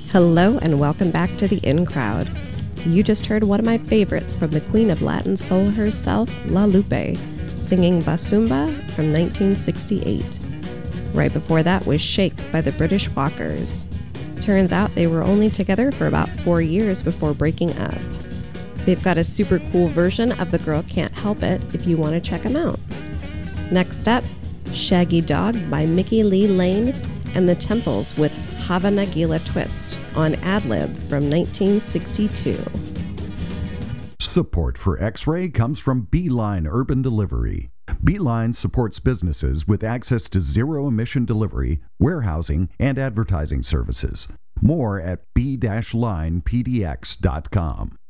Hello and welcome back to the In Crowd. You just heard one of my favorites from the Queen of Latin Soul herself, La Lupe, singing Basumba from 1968. Right before that was Shake by the British Walkers. Turns out they were only together for about 4 years before breaking up. They've got a super cool version of The Girl Can't Help It if you want to check them out. Next up, Shaggy Dog by Mickey Lee Lane and the Temples with Hava Nagila Twist on Ad-Lib from 1962. Support for X-Ray comes from Beeline Urban Delivery. Beeline supports businesses with access to zero-emission delivery, warehousing, and advertising services. More at b-linepdx.com.